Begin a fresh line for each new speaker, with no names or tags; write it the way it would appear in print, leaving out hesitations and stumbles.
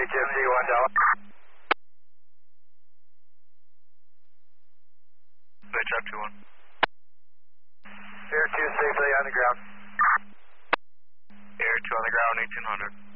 HFC 1 Delta.
Chop 2-1.
Air 2 safely on the ground.
Air 2 on the ground, 1800.